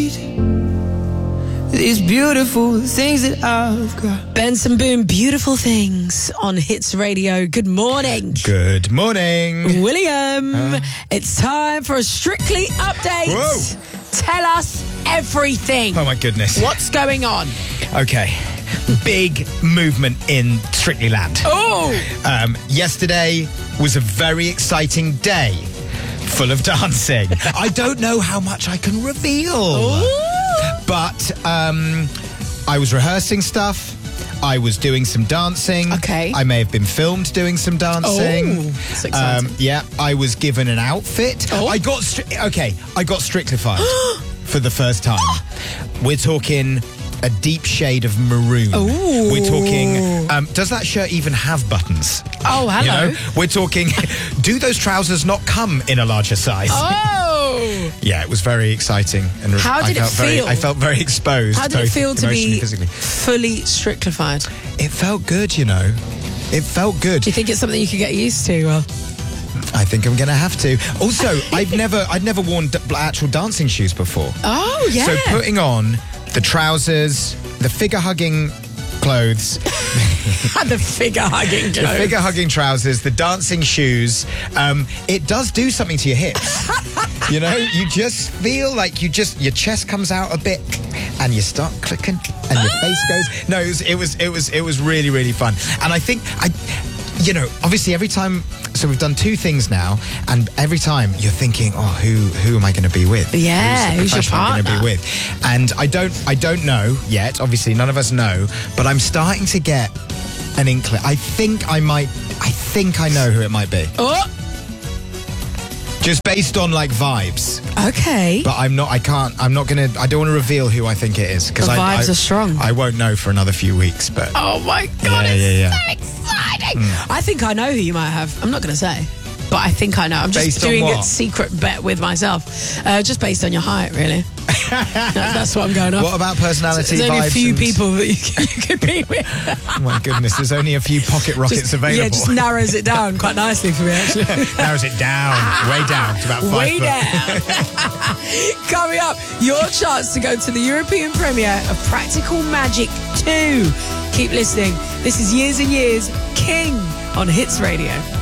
need. These beautiful things that I've got. Benson Boone, Beautiful Things on Hits Radio. Good morning. Good morning. William, it's time for a Strictly update. Whoa. Tell us everything. Oh my goodness. What's going on? Okay. Big movement in Strictly Land. Oh! Yesterday was a very exciting day, full of dancing. I don't know how much I can reveal. Ooh. But I was rehearsing stuff. I was doing some dancing. Okay. I may have been filmed doing some dancing. Oh, that's exciting. Yeah, I was given an outfit. Oh. I got Strictlified for the first time. We're talking a deep shade of maroon. Ooh. We're talking, does that shirt even have buttons? Oh, hello. You know? We're talking, do those trousers not come in a larger size? Oh! Yeah, it was very exciting. And How did it feel? I felt very exposed. How did it both feel to emotionally be and physically. fully Strictlified? It felt good, you know. It felt good. Do you think it's something you could get used to? Well, I think I'm going to have to. Also, I'd never worn actual dancing shoes before. oh, yeah. So putting on the trousers, the figure-hugging clothes, the figure-hugging the figure-hugging trousers, the dancing shoes, it does do something to your hips. You know, you just feel like your chest comes out a bit and you start clicking and your face goes. No, it was really, really fun. And I think obviously every time, so we've done 2 things now, and every time you're thinking, oh, who am I going to be with? Yeah, who's your I'm going to partner? be with? And I don't know yet. Obviously, none of us know, but I'm starting to get an inkling. I think I know who it might be. Oh, Just based on like vibes. okay. But I don't want to reveal who I think it is. Because The vibes are strong. I won't know for another few weeks, but. Oh my God, Yeah, it's yeah. so exciting. I think I know who you might have. I'm not going to say, but I think I know. I'm just Based on doing a what? secret bet with myself. Just based on your height, really. That's what I'm going off. What about personality, There's only vibes? a few and- people that you could be with. Oh my goodness, there's only a few pocket rockets available. Yeah, just narrows it down quite nicely for me, actually. Narrows it down, way down to about 5 Way foot. down. Coming up, your chance to go to the European premiere of Practical Magic 2. Keep listening. This is Years and Years King on Hits Radio.